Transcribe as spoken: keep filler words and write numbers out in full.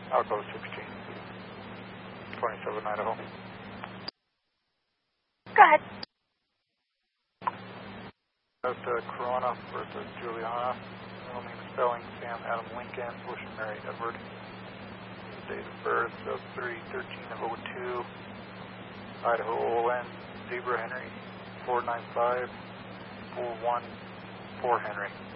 Outpost sixteen, twenty-seven Idaho. Go ahead. That's uh, Corona versus Juliana. Middle name spelling Sam Adam Lincoln, Ocean Mary Edward. Date of birth of three thirteen of oh two. Idaho O N Zebra Henry four nine five four one four Henry.